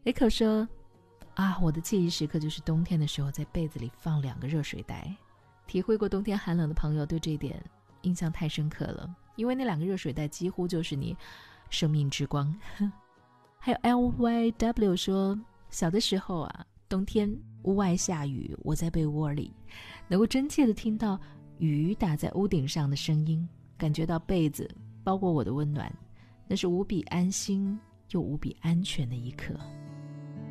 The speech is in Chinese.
Echo 说啊，我的记忆时刻就是冬天的时候在被子里放2个热水袋。体会过冬天寒冷的朋友对这一点印象太深刻了，因为那2个热水袋几乎就是你生命之光。还有 LYW 说，小的时候啊，冬天屋外下雨，我在被窝里能够真切地听到雨打在屋顶上的声音，感觉到被子包裹我的温暖，那是无比安心又无比安全的一刻。